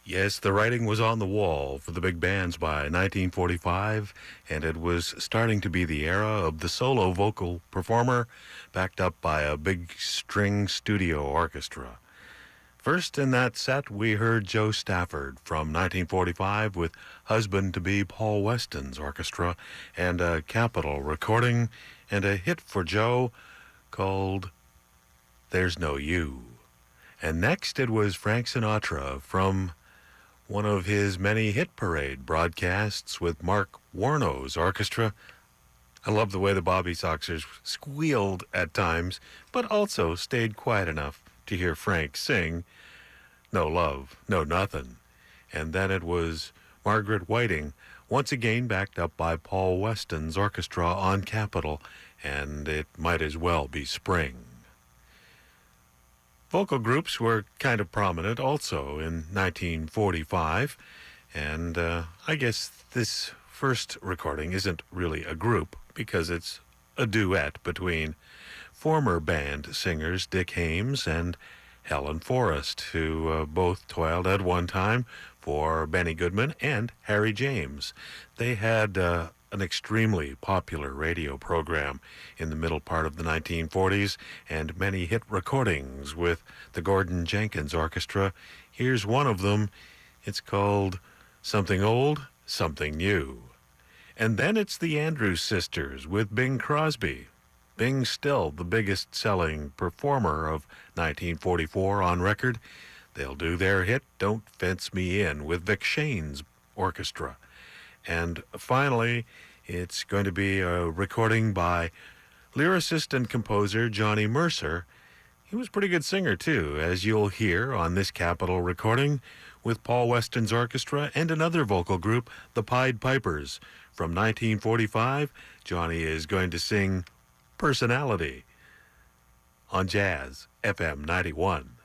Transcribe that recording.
Yes, the writing was on the wall for the big bands by 1945, and it was starting to be the era of the solo vocal performer backed up by a big string studio orchestra. First in that set, we heard Joe Stafford from 1945 with husband-to-be Paul Weston's orchestra and a Capitol recording and a hit for Joe called There's No You. And next it was Frank Sinatra from one of his many hit parade broadcasts with Mark Warno's orchestra. I love the way the Bobby Soxers squealed at times, but also stayed quiet enough to hear Frank sing No Love, No Nothing. And then it was Margaret Whiting, once again backed up by Paul Weston's orchestra on Capitol, and it might as well be spring. Vocal groups were kind of prominent also in 1945, and I guess this first recording isn't really a group because it's a duet between former band singers Dick Haymes and Helen Forrest, who both toiled at one time for Benny Goodman and Harry James. They had an extremely popular radio program in the middle part of the 1940s and many hit recordings with the Gordon Jenkins Orchestra. Here's one of them. It's called Something Old, Something New. And then it's the Andrews Sisters with Bing Crosby. Bing's still the biggest selling performer of 1944 on record. They'll do their hit Don't Fence Me In with Vic Shane's orchestra. And finally, it's going to be a recording by lyricist and composer Johnny Mercer. He was a pretty good singer, too, as you'll hear on this Capitol recording with Paul Weston's orchestra and another vocal group, the Pied Pipers. From 1945, Johnny is going to sing Personality on Jazz FM 91.